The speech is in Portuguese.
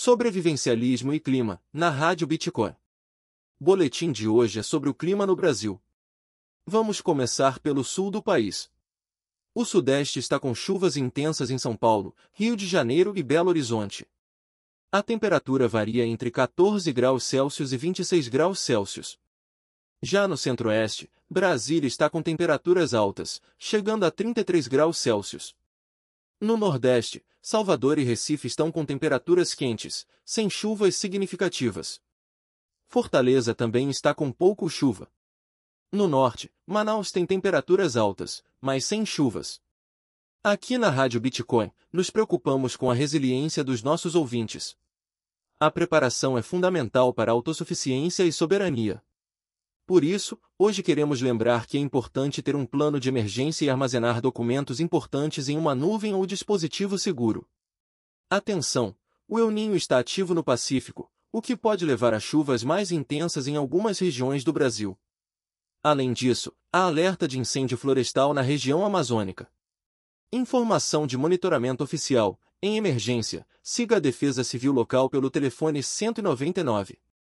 Sobrevivencialismo e clima, na Rádio Bitcoin. Boletim de hoje é sobre o clima no Brasil. Vamos começar pelo sul do país. O Sudeste está com chuvas intensas em São Paulo, Rio de Janeiro e Belo Horizonte. A temperatura varia entre 14 graus Celsius e 26 graus Celsius. Já no Centro-Oeste, Brasília está com temperaturas altas, chegando a 33 graus Celsius. No Nordeste, Salvador e Recife estão com temperaturas quentes, sem chuvas significativas. Fortaleza também está com pouco chuva. No Norte, Manaus tem temperaturas altas, mas sem chuvas. Aqui na Rádio Bitcoin, nos preocupamos com a resiliência dos nossos ouvintes. A preparação é fundamental para a autossuficiência e soberania. Por isso, hoje queremos lembrar que é importante ter um plano de emergência e armazenar documentos importantes em uma nuvem ou dispositivo seguro. Atenção! O El Niño está ativo no Pacífico, o que pode levar a chuvas mais intensas em algumas regiões do Brasil. Além disso, há alerta de incêndio florestal na região amazônica. Informação de monitoramento oficial. Em emergência, siga a Defesa Civil local pelo telefone 199.